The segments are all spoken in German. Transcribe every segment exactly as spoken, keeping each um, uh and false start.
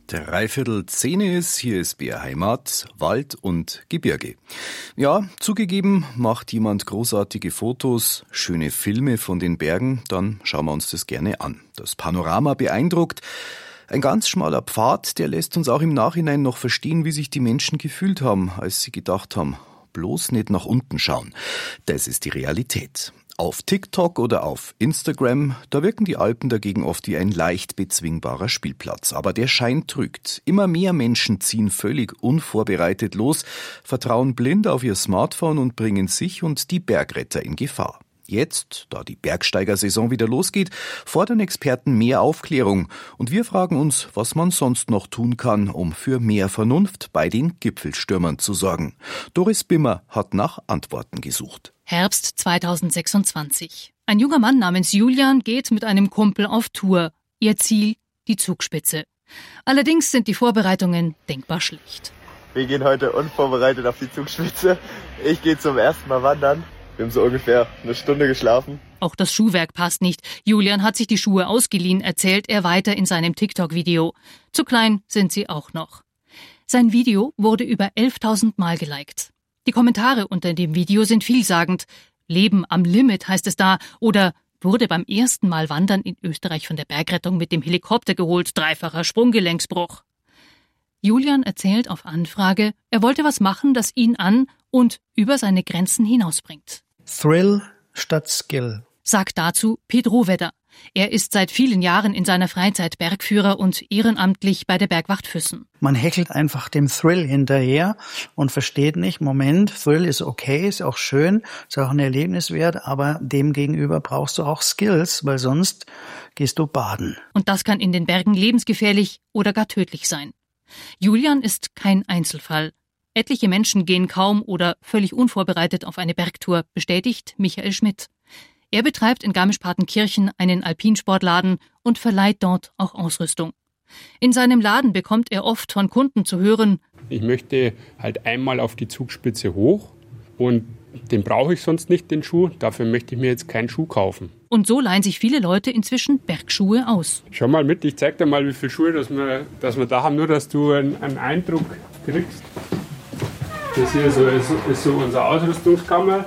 Dreiviertel Zehne ist, hier ist B R Heimat, Wald und Gebirge. Ja, zugegeben, macht jemand großartige Fotos, schöne Filme von den Bergen, dann schauen wir uns das gerne an. Das Panorama beeindruckt. Ein ganz schmaler Pfad, der lässt uns auch im Nachhinein noch verstehen, wie sich die Menschen gefühlt haben, als sie gedacht haben, bloß nicht nach unten schauen. Das ist die Realität. Auf TikTok oder auf Instagram, da wirken die Alpen dagegen oft wie ein leicht bezwingbarer Spielplatz. Aber der Schein trügt. Immer mehr Menschen ziehen völlig unvorbereitet los, vertrauen blind auf ihr Smartphone und bringen sich und die Bergretter in Gefahr. Jetzt, da die Bergsteigersaison wieder losgeht, fordern Experten mehr Aufklärung. Und wir fragen uns, was man sonst noch tun kann, um für mehr Vernunft bei den Gipfelstürmern zu sorgen. Doris Bimmer hat nach Antworten gesucht. Herbst zweitausendsechsundzwanzig. Ein junger Mann namens Julian geht mit einem Kumpel auf Tour. Ihr Ziel, die Zugspitze. Allerdings sind die Vorbereitungen denkbar schlecht. Wir gehen heute unvorbereitet auf die Zugspitze. Ich gehe zum ersten Mal wandern. Wir haben so ungefähr eine Stunde geschlafen. Auch das Schuhwerk passt nicht. Julian hat sich die Schuhe ausgeliehen, erzählt er weiter in seinem TikTok-Video. Zu klein sind sie auch noch. Sein Video wurde über elftausend Mal geliked. Die Kommentare unter dem Video sind vielsagend. Leben am Limit heißt es da. Oder wurde beim ersten Mal Wandern in Österreich von der Bergrettung mit dem Helikopter geholt. Dreifacher Sprunggelenksbruch. Julian erzählt auf Anfrage, er wollte was machen, das ihn an und über seine Grenzen hinausbringt. Thrill statt Skill, sagt dazu Pedro Vedder. Er ist seit vielen Jahren in seiner Freizeit Bergführer und ehrenamtlich bei der Bergwacht Füssen. Man hechelt einfach dem Thrill hinterher und versteht nicht, Moment, Thrill ist okay, ist auch schön, ist auch ein Erlebnis wert, aber dem gegenüber brauchst du auch Skills, weil sonst gehst du baden. Und das kann in den Bergen lebensgefährlich oder gar tödlich sein. Julian ist kein Einzelfall. Etliche Menschen gehen kaum oder völlig unvorbereitet auf eine Bergtour, bestätigt Michael Schmidt. Er betreibt in Garmisch-Partenkirchen einen Alpinsportladen und verleiht dort auch Ausrüstung. In seinem Laden bekommt er oft von Kunden zu hören: Ich möchte halt einmal auf die Zugspitze hoch und den brauche ich sonst nicht, den Schuh. Dafür möchte ich mir jetzt keinen Schuh kaufen. Und so leihen sich viele Leute inzwischen Bergschuhe aus. Schau mal mit, ich zeig dir mal, wie viele Schuhe dass wir, dass wir da haben, nur dass du einen, einen Eindruck kriegst. Das hier so ist, ist so unsere Ausrüstungskammer.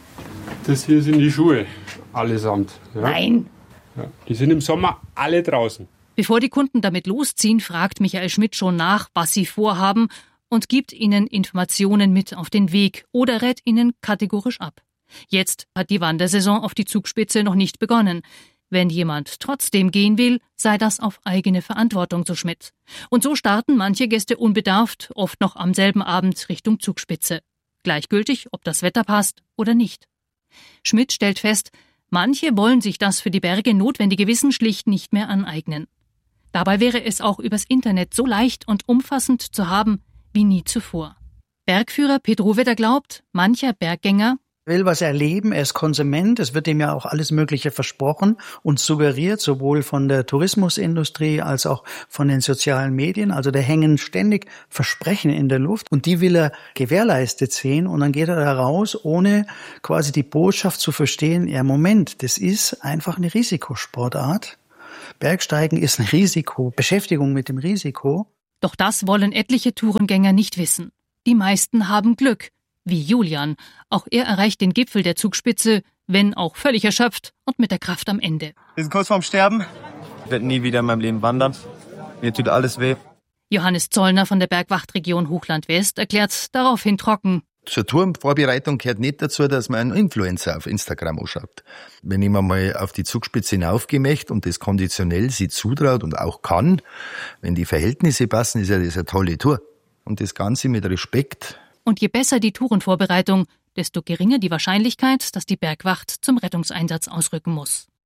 Das hier sind die Schuhe, allesamt. Ja. Nein! Ja, die sind im Sommer alle draußen. Bevor die Kunden damit losziehen, fragt Michael Schmidt schon nach, was sie vorhaben und gibt ihnen Informationen mit auf den Weg oder rät ihnen kategorisch ab. Jetzt hat die Wandersaison auf die Zugspitze noch nicht begonnen. Wenn jemand trotzdem gehen will, sei das auf eigene Verantwortung, so Schmidt. Und so starten manche Gäste unbedarft, oft noch am selben Abend Richtung Zugspitze. Gleichgültig, ob das Wetter passt oder nicht. Schmidt stellt fest, manche wollen sich das für die Berge notwendige Wissen schlicht nicht mehr aneignen. Dabei wäre es auch übers Internet so leicht und umfassend zu haben wie nie zuvor. Bergführer Pedro Vedder glaubt, mancher Berggänger will was erleben, er ist Konsument, es wird ihm ja auch alles Mögliche versprochen und suggeriert, sowohl von der Tourismusindustrie als auch von den sozialen Medien. Also da hängen ständig Versprechen in der Luft und die will er gewährleistet sehen und dann geht er da raus, ohne quasi die Botschaft zu verstehen, ja Moment, das ist einfach eine Risikosportart. Bergsteigen ist ein Risiko, Beschäftigung mit dem Risiko. Doch das wollen etliche Tourengänger nicht wissen. Die meisten haben Glück. Wie Julian. Auch er erreicht den Gipfel der Zugspitze, wenn auch völlig erschöpft und mit der Kraft am Ende. Wir sind kurz vorm Sterben. Ich werde nie wieder in meinem Leben wandern. Mir tut alles weh. Johannes Zollner von der Bergwachtregion Hochland West erklärt daraufhin trocken: Zur Tourvorbereitung gehört nicht dazu, dass man einen Influencer auf Instagram anschaut. Wenn ich mir mal auf die Zugspitze hinaufgehen möchte und das konditionell sich zutraut und auch kann, wenn die Verhältnisse passen, ist ja das eine tolle Tour. Und das Ganze mit Respekt. Und je besser die Tourenvorbereitung, desto geringer die Wahrscheinlichkeit, dass die Bergwacht zum Rettungseinsatz ausrücken muss.